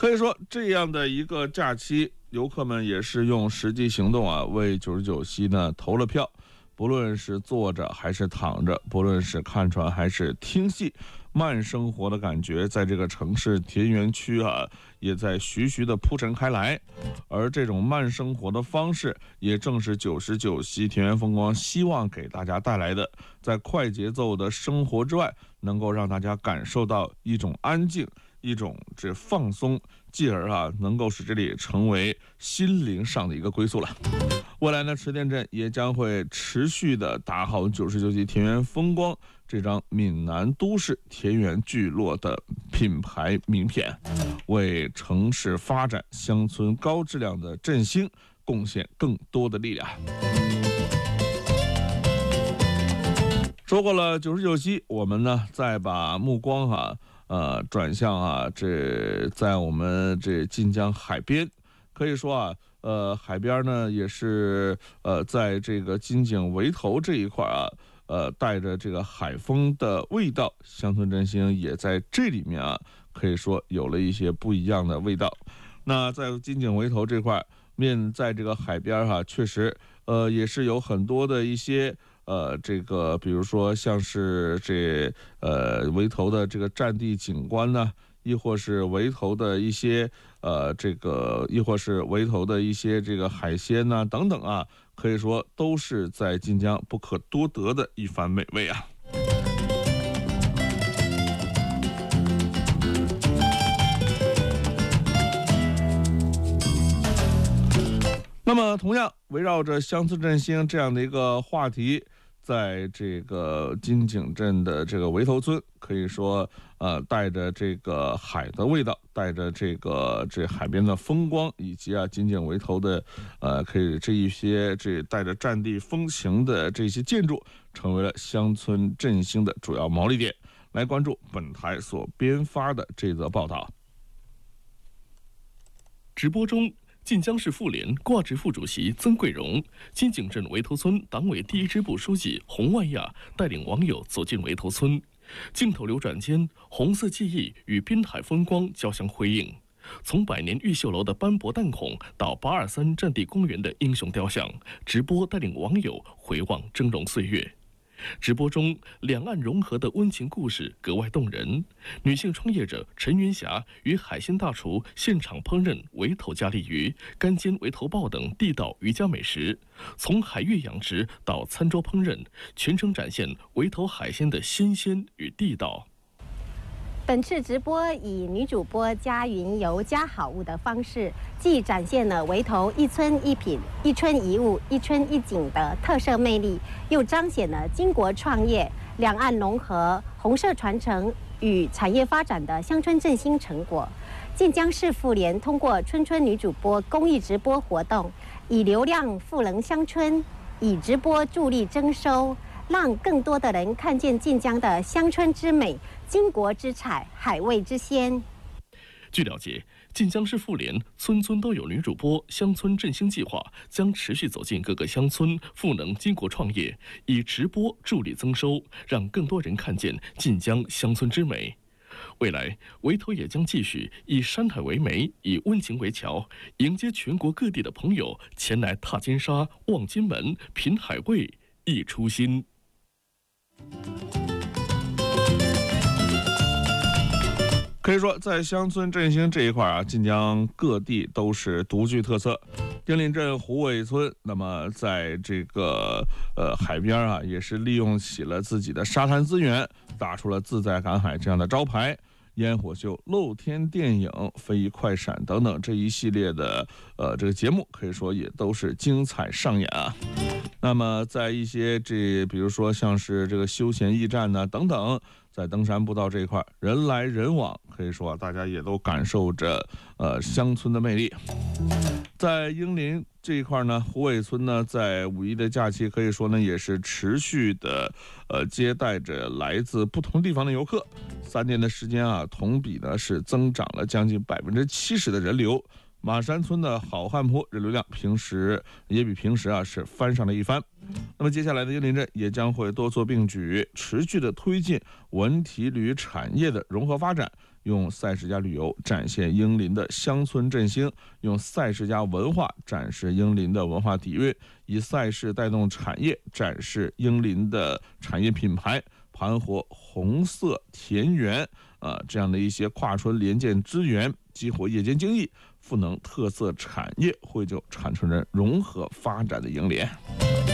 可以说，这样的一个假期，游客们也是用实际行动啊，为99夕呢投了票。不论是坐着还是躺着，不论是看船还是听戏，慢生活的感觉在这个城市田园区啊，也在徐徐的铺陈开来。而这种慢生活的方式，也正是99夕田园风光希望给大家带来的，在快节奏的生活之外，能够让大家感受到一种安静，一种这放松，继而能够使这里成为心灵上的一个归宿了。未来呢，池田镇也将会持续的打好99夕田园风光这张闽南都市田园聚落的品牌名片，为城市发展、乡村高质量的振兴贡献更多的力量。说过了99夕，我们呢再把目光转向这在我们这晋江海边，可以说海边呢也是在这个金井围头这一块带着这个海风的味道，乡村振兴也在这里面可以说有了一些不一样的味道。那在金井围头这块面，在这个海边确实也是有很多的一些这个比如说像是围头的这个战地景观呢，亦或是围头的一些亦或是围头的一些这个海鲜呐等等可以说都是在晋江不可多得的一番美味啊。那么同样围绕着乡村振兴这样的一个话题，在这个金井镇的这个围头村，可以说带着这个海的味道，带着这海边的风光，以及金井围头的可以这一些带着战地风情的这些建筑，成为了乡村振兴的主要毛利点。来关注本台所编发的这则报道。 直播中，晋江市妇联挂职副主席曾桂荣、金井镇围头村党委第1支部书记洪万亚带领网友走进围头村，镜头流转间，红色记忆与滨海风光交相辉映。从百年玉秀楼的斑驳弹孔到823战地公园的英雄雕像，直播带领网友回望峥嵘岁月。直播中，两岸融合的温情故事格外动人。女性创业者陈云霞与海鲜大厨现场烹饪围头加利鱼、干煎围头鲍等地道渔家美食，从海域养殖到餐桌烹饪，全程展现围头海鲜的新鲜与地道。 本次直播以女主播加云游加好物的方式，既展现了围头一村一品、一村一物、一村一景的特色魅力，又彰显了经国创业、两岸融合、红色传承与产业发展的乡村振兴成果。晋江市妇联通过村村女主播公益直播活动，以流量赋能乡村，以直播助力增收，让更多的人看见晋江的乡村之美、经国之彩、海味之鲜。 据了解，晋江市妇联村村都有女主播乡村振兴计划将持续走进各个乡村，赋能经国创业，以直播助力增收，让更多人看见晋江乡村之美。未来，围头也将继续以山海为媒，以温情为桥，迎接全国各地的朋友前来踏金沙、望金门、品海味、忆初心。 可以说，在乡村振兴这一块晋江各地都是独具特色。丁林镇虎尾村，那么在这个海边也是利用起了自己的沙滩资源，打出了自在赶海这样的招牌。烟火秀、露天电影、非遗快闪等等这一系列的这个节目，可以说也都是精彩上演啊。那么在一些比如说像是这个休闲驿站呢等等，在登山步道这一块人来人往，可以说大家也都感受着乡村的魅力。在英林这一块呢，虎尾村呢在五一的假期可以说呢也是持续的接待着来自不同地方的游客。3年的时间同比呢是增长了将近70%的人流。马山村的好汉坡人流量比平时是翻上了一番。那么接下来的英林镇也将会多做并举，持续的推进文体旅产业的融合发展， 用赛事加旅游展现英林的乡村振兴，用赛事加文化展示英林的文化底蕴，以赛事带动产业，展示英林的产业品牌，盘活红色田园这样的一些跨村联建资源，激活夜间经济，赋能特色产业，绘就产村人融合发展的英联。